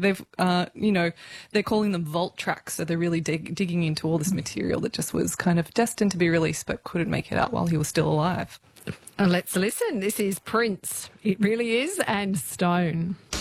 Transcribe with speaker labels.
Speaker 1: they've, they're calling them vault tracks. So they're really digging into all this material that just was kind of destined to be released but couldn't make it out while he was still alive.
Speaker 2: Let's listen. This is Prince. It really is, and Stone.